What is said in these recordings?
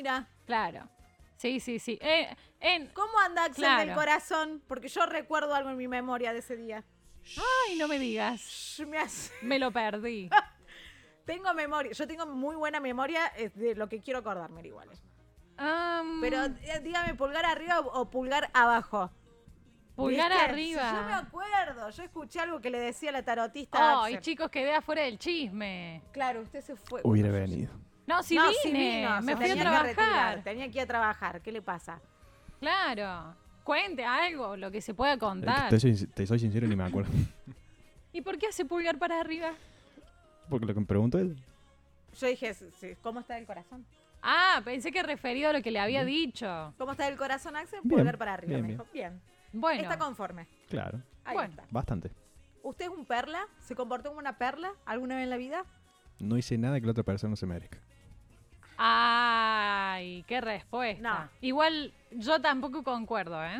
mira. Claro. Sí. ¿Cómo anda Axel Claro. del corazón? Porque yo recuerdo algo en mi memoria de ese día. Ay, no me digas. Me lo perdí. Tengo memoria. Yo tengo muy buena memoria de lo que quiero acordarme igual. Pero dígame, ¿pulgar arriba o pulgar abajo? Pulgar ¿Viste? arriba. Yo me acuerdo. Yo escuché algo que le decía la tarotista a Ay, Axel. chicos, quedé afuera del chisme. Claro, usted se fue. Hubiera Bueno, yo- venido. No, sí No, vine. sí vino, Me se fui a tenía que trabajar. retirar, tenía que ir a trabajar. ¿Qué le pasa? Claro. Cuente algo, lo que se pueda contar. Te soy sincero, ni me acuerdo. ¿Y por qué hace pulgar para arriba? Porque lo que me preguntó él. Yo dije, sí, ¿cómo está el corazón? Ah, pensé que referido a lo que le había dicho. ¿Cómo está el corazón, Axel? Bien, Pulgar para arriba, bien, me dijo. Bien. Bueno, Está conforme. Claro, Ahí Bueno. está. bastante. ¿Usted es un perla? ¿Se comportó como una perla alguna vez en la vida? No hice nada que la otra persona no se merezca. ay, qué respuesta. No. Igual yo tampoco concuerdo, ¿eh?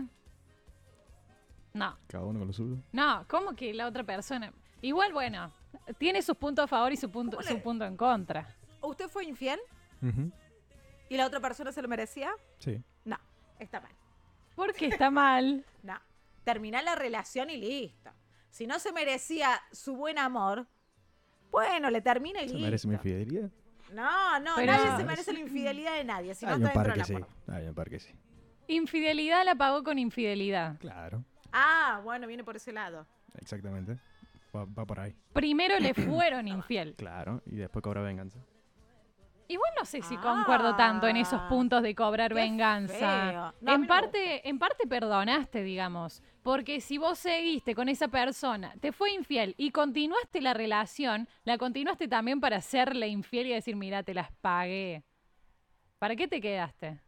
No, Cada uno con lo suyo. no, ¿cómo que la otra persona? Igual, bueno, tiene sus puntos a favor y su punto en contra. ¿Usted fue infiel Ujú. y la otra persona se lo merecía? Sí. No, está mal. ¿Por qué está mal? No. Terminar la relación y listo. Si no se merecía su buen amor, bueno, le termina y ¿Se listo. merece mi infidelidad? No, Pero- nadie se merece la infidelidad de nadie. Si no Hay está un par dentro que del sí. amor. Hay un par que sí. Infidelidad la pagó con infidelidad. Claro, Ah, bueno, viene por ese lado. exactamente. Va por ahí. Primero le fueron infiel. Claro, y después cobra venganza. Igual no sé si concuerdo tanto en esos puntos de cobrar Qué venganza. feo. No, a mí no me En parte perdonaste, digamos. Porque si vos seguiste con esa persona, te fue infiel y continuaste la relación, la continuaste también para hacerle infiel y decir, mira, te las pagué. ¿Para qué te quedaste?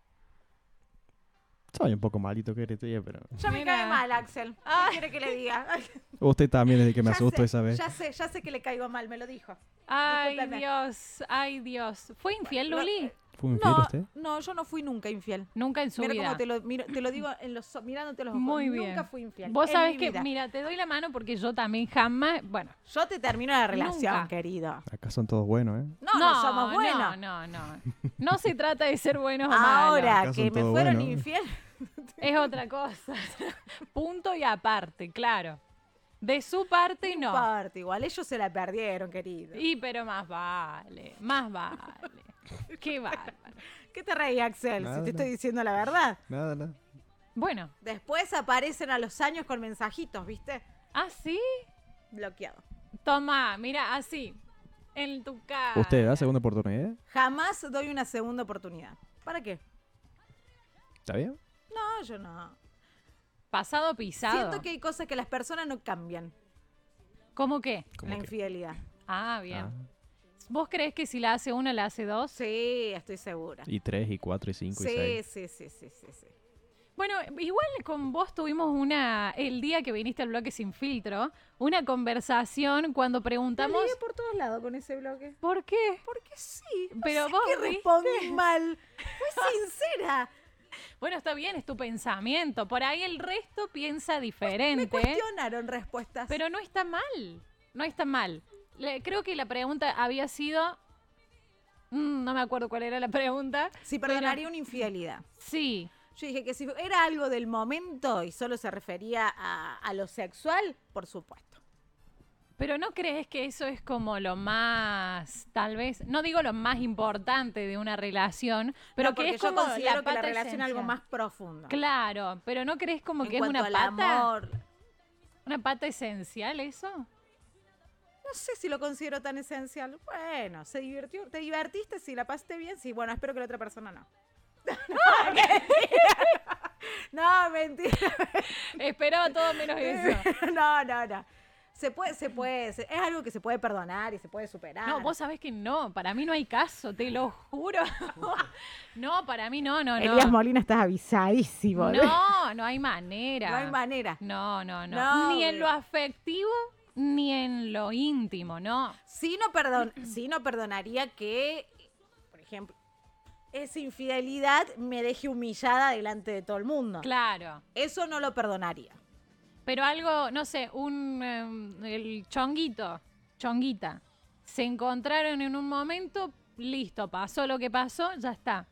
Soy un poco malito que eres, pero... Ya me Mira. cae mal, Axel. ¿Qué Ah. quiere que le diga? Usted también desde que me Ya asustó sé, esa vez. Ya sé que le caigo mal, me lo dijo. Ay, Discúlpeme. Dios, ay, Dios. ¿Fue infiel, Luli? ¿Fue infiel usted? No, yo no fui nunca infiel. Nunca en su Mira vida. cómo te lo digo mirándote los ojos. Muy bien. Nunca fui infiel. Vos en sabés mi que, vida. mira, te doy la mano porque yo también jamás, bueno. Yo te termino la relación, Nunca. querido. Acá son todos buenos, ¿eh? No somos buenos. No. No se trata de ser buenos o malos. Ahora Acá que son me todos fueron buenos. infiel. Es otra cosa. Punto y aparte, claro. De su parte, no. Parte, igual ellos se la perdieron, querido. Y pero más vale, más vale. Qué bárbaro. ¿Qué te reí, Axel? Nada, si te no. estoy diciendo la verdad. Nada. Bueno, Después aparecen a los años con mensajitos, ¿viste? así, Bloqueado. toma, mira, así, en tu cara. ¿Usted da segunda oportunidad? Jamás doy una segunda oportunidad. ¿Para qué? ¿Está bien? No, yo no. Pasado pisado. Siento que hay cosas que las personas no cambian. ¿Cómo qué? ¿Cómo La que? infidelidad. Ah, bien. Ah, ¿Vos crees que si la hace una, la hace dos? Sí, estoy segura. y 3, y 4, y 5, y Sí, 6. sí. Bueno, igual con vos tuvimos el día que viniste al bloque sin filtro, una conversación cuando preguntamos... Me ligué por todos lados con ese bloque. ¿Por qué? Porque sí. No Pero sé vos que viste. respondí mal. Fue sincera. Bueno, está bien, es tu pensamiento. Por ahí el resto piensa Me diferente. cuestionaron respuestas. Pero no está mal. No está mal. Creo que la pregunta había sido... no me acuerdo cuál era la pregunta. si perdonaría una infidelidad. Sí. Yo dije que si era algo del momento y solo se refería a lo sexual, por supuesto. Pero ¿no crees que eso es como lo más, tal vez, no digo lo más importante de una relación, pero No, que porque es yo como considero la que la pata relación es algo esencial? más profundo. Claro, pero ¿no crees como En que es cuanto una al pata? amor. ¿Una pata esencial eso? No sé si lo considero tan esencial. Bueno, se divirtió. ¿Te divertiste? Sí, la pasaste bien. Sí, bueno, espero que la otra persona no. No, mentira. No, mentira. Esperaba todo menos eso. No. Se puede. Es algo que se puede perdonar y se puede superar. No, vos sabés que no, para mí no hay caso, te lo juro. No, para mí no. Elías Molina, estás avisadísimo. No hay manera. No hay manera. No. No, Ni en güey. lo afectivo, ni en lo íntimo, no. Sí no perdonaría que, por ejemplo, esa infidelidad me deje humillada delante de todo el mundo. Claro. Eso no lo perdonaría. Pero algo, no sé, el chonguita, se encontraron en un momento, listo, pasó lo que pasó, ya está.